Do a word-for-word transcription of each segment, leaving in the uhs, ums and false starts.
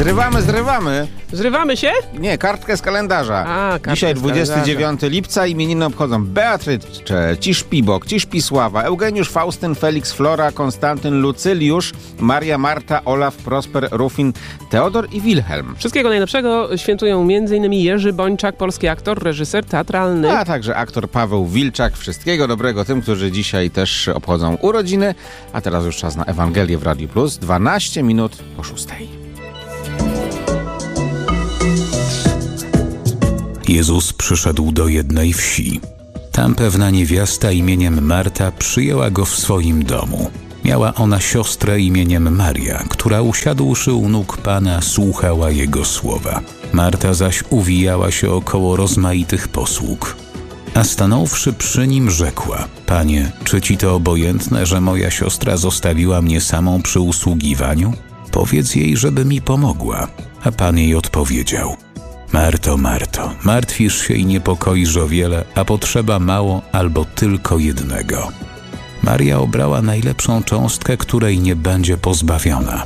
Zrywamy, zrywamy. Zrywamy się? Nie, kartkę z kalendarza. A, kartkę Dzisiaj z dwudziestego dziewiątego kalendarza. lipca imieniny obchodzą Beatrycze, Ciszpibok, Ciszpisława, Eugeniusz, Faustyn, Felix, Flora, Konstantyn, Lucyliusz, Maria, Marta, Olaf, Prosper, Rufin, Teodor i Wilhelm. Wszystkiego najlepszego świętują m.in. Jerzy Bończak, polski aktor, reżyser teatralny. A także aktor Paweł Wilczak. Wszystkiego dobrego tym, którzy dzisiaj też obchodzą urodziny. A teraz już czas na Ewangelię w Radiu Plus. dwanaście minut po szóstej. Jezus przyszedł do jednej wsi. Tam pewna niewiasta imieniem Marta przyjęła go w swoim domu. Miała ona siostrę imieniem Maria, która usiadłszy u nóg Pana słuchała Jego słowa. Marta zaś uwijała się około rozmaitych posług. A stanąwszy przy nim rzekła: Panie, czy Ci to obojętne, że moja siostra zostawiła mnie samą przy usługiwaniu? Powiedz jej, żeby mi pomogła. A Pan jej odpowiedział: Marto, Marto, martwisz się i niepokoisz o wiele, a potrzeba mało albo tylko jednego. Maria obrała najlepszą cząstkę, której nie będzie pozbawiona.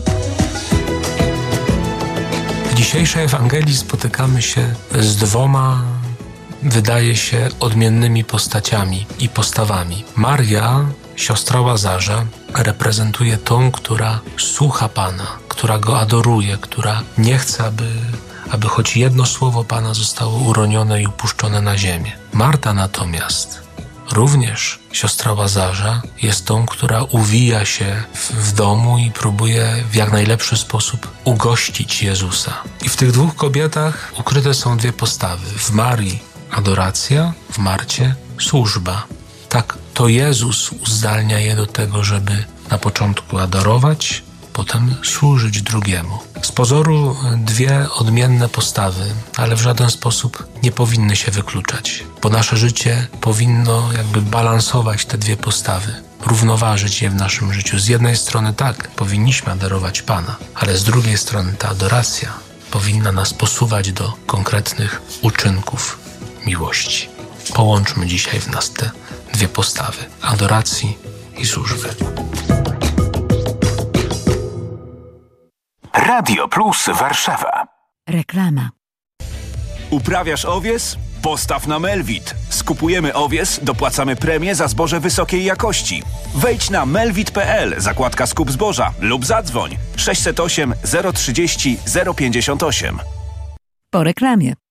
W dzisiejszej Ewangelii spotykamy się z dwoma, wydaje się, odmiennymi postaciami i postawami. Maria, siostra Łazarza, reprezentuje tą, która słucha Pana, która Go adoruje, która nie chce, aby, aby choć jedno słowo Pana zostało uronione i upuszczone na ziemię. Marta natomiast, również siostra Łazarza, jest tą, która uwija się w, w domu i próbuje w jak najlepszy sposób ugościć Jezusa. I w tych dwóch kobietach ukryte są dwie postawy. W Marii adoracja, w Marcie służba. Tak, to Jezus uzdalnia je do tego, żeby na początku adorować, potem służyć drugiemu. Z pozoru dwie odmienne postawy, ale w żaden sposób nie powinny się wykluczać, bo nasze życie powinno jakby balansować te dwie postawy, równoważyć je w naszym życiu. Z jednej strony tak, powinniśmy adorować Pana, ale z drugiej strony ta adoracja powinna nas posuwać do konkretnych uczynków miłości. Połączmy dzisiaj w nas te dwie postawy, adoracji i służby. Radio Plus Warszawa. Reklama. Uprawiasz owies? Postaw na Melvit. Skupujemy owies, dopłacamy premię za zboże wysokiej jakości. Wejdź na melvit kropka p l, zakładka skup zboża lub zadzwoń sześćset osiem zero trzydzieści zero pięćdziesiąt osiem. Po reklamie.